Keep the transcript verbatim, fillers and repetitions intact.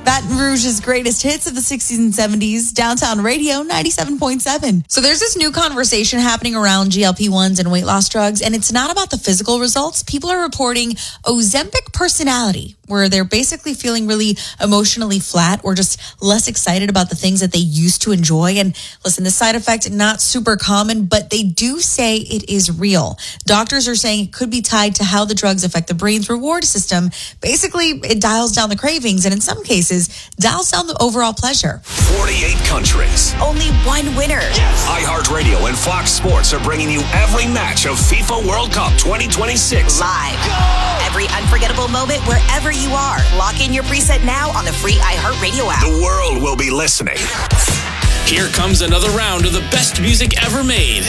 Baton Rouge's greatest hits of the sixties and seventies, Downtown Radio ninety-seven point seven. So there's this new conversation happening around G L P ones and weight loss drugs, and it's not about the physical results. People are reporting Ozempic personality, where they're basically feeling really emotionally flat or just less excited about the things that they used to enjoy. And listen, the side effect, not super common, but they do say it is real. Doctors are saying it could be tied to how the drugs affect the brain's reward system. Basically, it dials down the cravings, and in some cases, dials down the overall pleasure. forty-eight countries. Only one winner. Yes. iHeartRadio and Fox Sports are bringing you every match of FIFA World Cup twenty twenty-six. Live. Go! Every unforgettable moment wherever you are. Lock in your preset now on the free iHeartRadio app. The world will be listening. Here comes another round of the best music ever made.